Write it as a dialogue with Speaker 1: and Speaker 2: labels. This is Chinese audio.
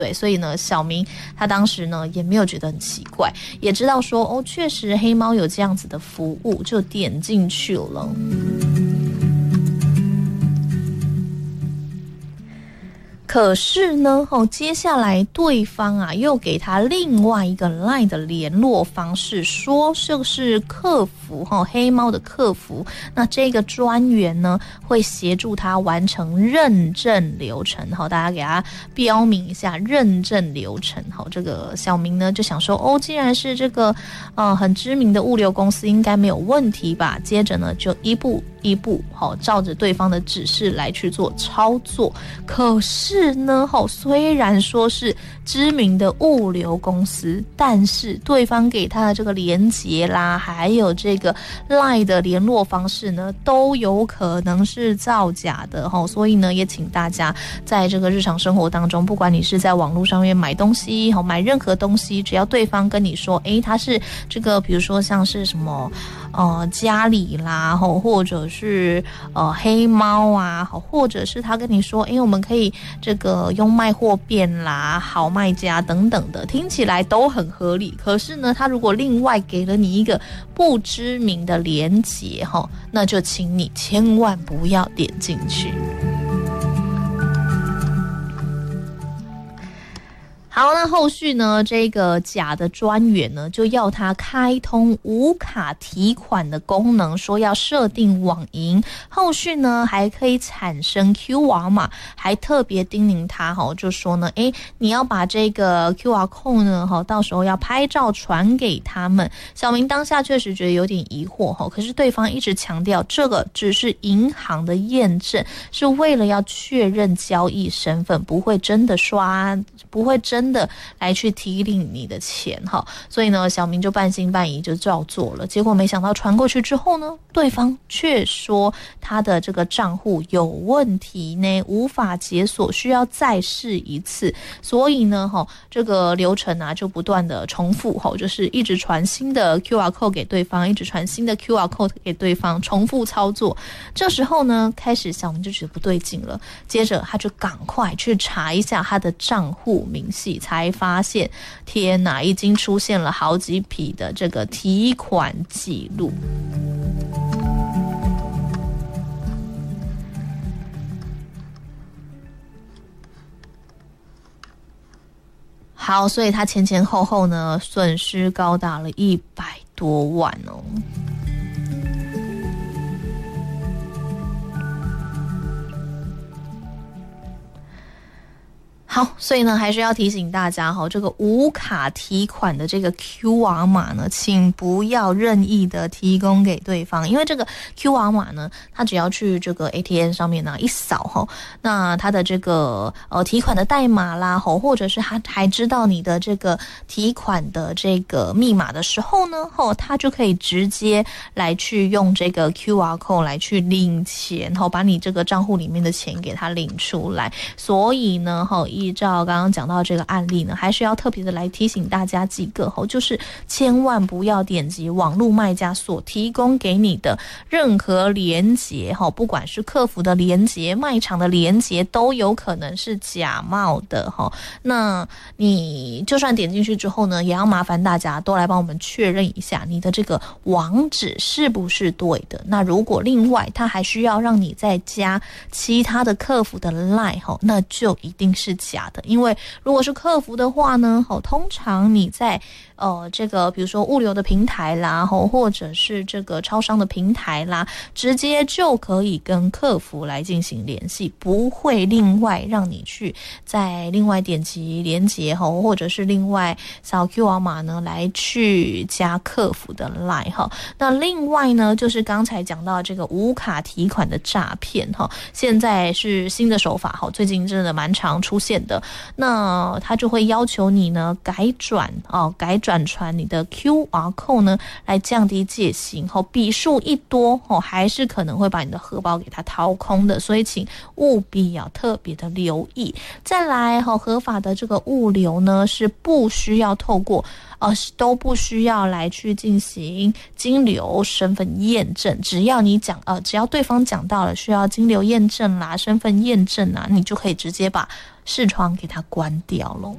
Speaker 1: 对，所以呢，小明他当时呢也没有觉得很奇怪，也知道说哦，确实黑猫有这样子的服务，就点进去了。可是呢，接下来对方啊又给他另外一个 LINE 的联络方式，说这是客服黑猫的客服，那这个专员呢会协助他完成认证流程，大家给他标明一下认证流程。这个小明呢就想说，哦，既然是这个很知名的物流公司，应该没有问题吧？接着呢就一步一步照着对方的指示来去做操作。可是呢虽然说是知名的物流公司，但是对方给他的这个连结啦，还有这个 LINE 的联络方式呢，都有可能是造假的所以呢也请大家在这个日常生活当中，不管你是在网络上面买东西买任何东西，只要对方跟你说他是这个比如说像是什么家里啦或者是黑猫啊，或者是他跟你说我们可以这个用卖货便啦、好卖家等等的，听起来都很合理。可是呢他如果另外给了你一个不知名的连结那就请你千万不要点进去。好，那后续呢，这个假的专员呢就要他开通无卡提款的功能，说要设定网银，后续呢还可以产生 QR 码，还特别叮咛他就说呢你要把这个 QR code 呢到时候要拍照传给他们。小明当下确实觉得有点疑惑可是对方一直强调这个只是银行的验证，是为了要确认交易身份，不会真的来去提领你的钱所以呢小明就半信半疑就照做了。结果没想到传过去之后呢，对方却说他的这个账户有问题呢，无法解锁，需要再试一次。所以呢这个流程啊就不断的重复就是一直传新的 QR code 给对方，一直传新的 QR code 给对方，重复操作。这时候呢开始小明就觉得不对劲了，接着他就赶快去查一下他的账户明细，才发现天哪，已经出现了好几笔的这个提款记录。好，所以他前后呢损失高达了100多万哦。好，所以呢还是要提醒大家这个无卡提款的这个 QR 码呢，请不要任意的提供给对方，因为这个 QR 码呢，它只要去这个 ATM 上面呢一扫那它的这个提款的代码啦或者是它还知道你的这个提款的这个密码的时候呢它就可以直接来去用这个 QR code 来去领钱把你这个账户里面的钱给它领出来。所以呢依照刚刚讲到这个案例呢，还是要特别的来提醒大家几个就是千万不要点击网络卖家所提供给你的任何连结不管是客服的连结、卖场的连结，都有可能是假冒的那你就算点进去之后呢，也要麻烦大家都来帮我们确认一下你的这个网址是不是对的。那如果另外他还需要让你再加其他的客服的 LINE 那就一定是假的。因为如果是客服的话呢通常你在这个比如说物流的平台啦或者是这个超商的平台啦，直接就可以跟客服来进行联系，不会另外让你去再另外点击连结或者是另外扫 QR 码呢来去加客服的 LINE 那另外呢就是刚才讲到这个无卡提款的诈骗现在是新的手法最近真的蛮常出现的。那他就会要求你呢改转传你的 QR code 呢来降低戒心笔数一多还是可能会把你的荷包给它掏空的，所以请务必要特别的留意。再来合法的这个物流呢是不需要透过都不需要来去进行金流身份验证，只要对方讲到了需要金流验证啦、身份验证啦，你就可以直接把视窗给它关掉咯。